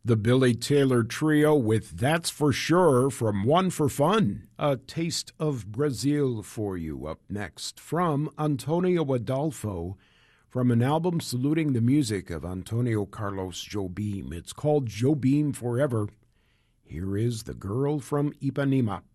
The Billy Taylor Trio with That's For Sure from One for Fun. A taste of Brazil for you up next from Antonio Adolfo from an album saluting the music of Antonio Carlos Jobim. It's called Jobim Forever. Here is The Girl from Ipanema.